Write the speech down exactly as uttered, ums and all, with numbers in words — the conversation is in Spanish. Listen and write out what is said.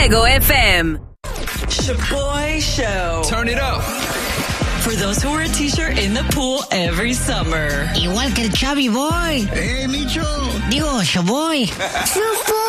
Fuego F M. Shaboy Show. Turn it up. For those who wear a t-shirt in the pool every summer. Igual que el Chavi Boy. ¡Eh, Micho! Digo, Shaboy.